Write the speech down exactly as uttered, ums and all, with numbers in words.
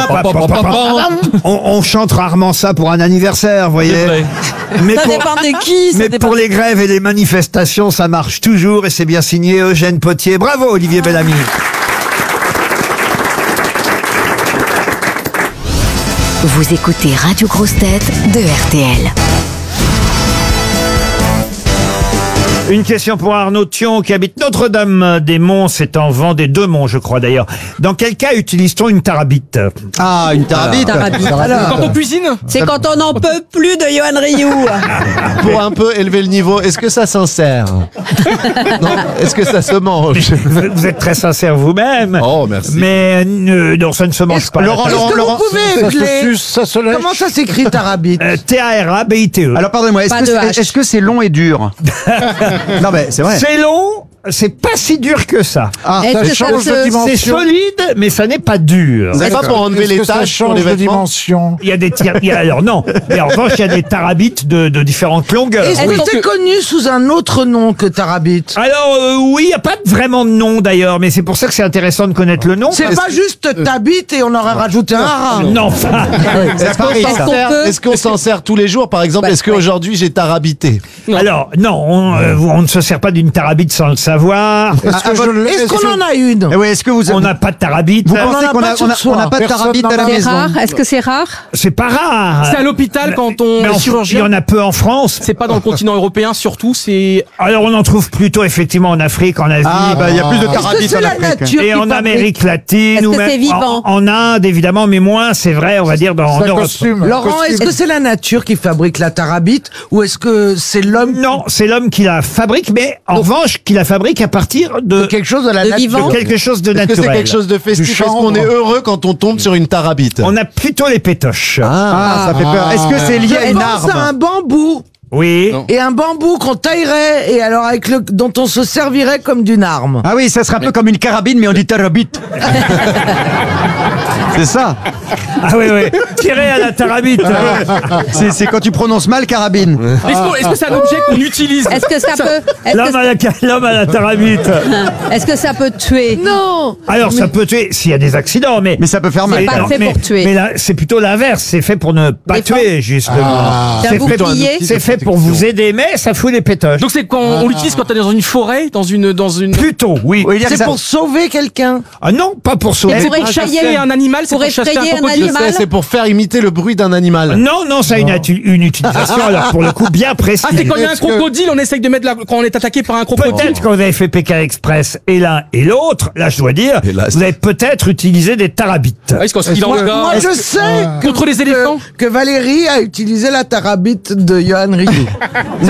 On, on chante rarement ça pour un anniversaire, vous voyez. Mais Ça pour, dépend de qui. ça mais dépend pour de- les grèves et les manifestations, ça marche toujours et c'est bien signé Eugène Potier. Bravo Olivier Bellamy. Vous écoutez Radio Grosse Tête de R T L. Une question pour Arnaud Thion qui habite Notre-Dame-des-Monts, c'est en Vendée, deux Monts je crois d'ailleurs. Dans quel cas utilise-t-on une tarabite? Ah, une tarabite. Tarabite. Quand on cuisine, C'est quand on n'en peut plus de Johan Rioux. Pour un peu élever le niveau, est-ce que ça s'en sert? Non, est-ce que ça se mange? Vous vous êtes très sincère vous-même. Oh, merci. Mais euh, non, ça ne se mange pas. Laurent, Laurent, Laurent. Vous pouvez épeler. Comment ça s'écrit tarabite? Euh, T A R A B I T E. Alors pardonnez-moi, est-ce Pas que de c'est H. est-ce que c'est long et dur? Non mais c'est vrai. C'est long, c'est pas si dur que ça. Ah, Est-ce ça que ça change se- de C'est dimension. solide, mais ça n'est pas dur. C'est pas pour enlever les taches sur les vêtements. Il y a des tir- il y a- alors non, mais en revanche il y a des tarabites de, de différentes longueurs. Est-ce Est-ce que qu'on c'est peut- connu sous un autre nom que tarabite? Alors euh, oui, il n'y a pas vraiment de nom d'ailleurs, mais c'est pour ça que c'est intéressant de connaître le nom. C'est pas juste t'habites et on aurait rajouté un rat. Non, enfin, Est-ce qu'on Est-ce s'en qu'on sert- peut- est-ce qu'on s'en sert tous les jours? Par exemple, Bah, est-ce qu'aujourd'hui j'ai tarabité? alors non, on, euh, on ne se sert pas d'une tarabite sans le savoir. Est-ce que je Est-ce qu'on en a une? Eh oui, est-ce que vous On n'a pas de tarabite. vous On en pensez a qu'on pas a sur on a- soi. on n'a pas de tarabite à la C'est maison? rare. Est-ce que c'est rare? C'est pas rare. c'est à l'hôpital quand on Mais en- est il y chirurgien. en a peu en France. C'est pas dans le continent européen, surtout. C'est Alors on en trouve plutôt effectivement en Afrique, en Asie. Ah bah il y a plus de Est-ce que tarabite c'est en la Afrique. nature Et qui en fabrique? Amérique latine Est-ce ou que même c'est vivant? en, en Inde évidemment, mais moins c'est vrai, on va dire dans en Europe. Laurent, est-ce que c'est la nature qui fabrique la tarabite ou est-ce que c'est l'homme Non, c'est l'homme qui la fabrique, mais en revanche qui la fabrique à partir de, de quelque chose de la De nature? vivant? de quelque chose de Est-ce que naturel. c'est quelque chose de festif? Est-ce qu'on est heureux quand on tombe sur une tarabite? On a plutôt les pétoches. Ah, ça fait peur. Est-ce que c'est lié à Je une pense à un arme? bambou. Oui. Et un bambou qu'on taillerait et alors avec le dont on se servirait comme d'une arme. Ah oui, ça serait un peu comme une carabine, mais on dit tarabite. C'est ça. Ah oui, oui. Tirer à la tarabite. C'est c'est quand tu prononces mal carabine. Est-ce que- est-ce que c'est un objet qu'on utilise? Est-ce que ça peut, est-ce L'homme que, à la, l'homme à la tarabite. est-ce que ça peut tuer? Non. Alors ça peut tuer s'il y a des accidents, mais Mais ça peut faire mal. C'est pas fait mais, pour tuer. mais là, c'est plutôt l'inverse. C'est fait pour ne pas Défendre. tuer, justement. C'est un C'est fait, bouclier? c'est fait pour vous aider, mais ça fout les pétoches. Donc c'est quand on l'utilise quand t'es dans une forêt, dans une dans une. Plutôt, oui. Oui, il y a C'est ça- pour sauver quelqu'un. Ah non, pas pour sauver. Et pour Pour chasser effrayer un animal, c'est pour pour chasser effrayer un un crocodile. animal. C'est pour faire imiter le bruit d'un animal. Non, non, ça a une, atu- une utilisation, alors pour le coup, bien précise. Ah, c'est quand il y a un crocodile, on essaye de mettre la... quand on est attaqué par un crocodile. Peut-être quand vous avez fait Pékin Express et l'un et l'autre, là je dois dire, Hélas. vous avez peut-être utilisé des tarabites. Ah, est-ce qu'il en Moi, moi, je sais que, Contre les éléphants que, que Valérie a utilisé la tarabite de Johan Rioux.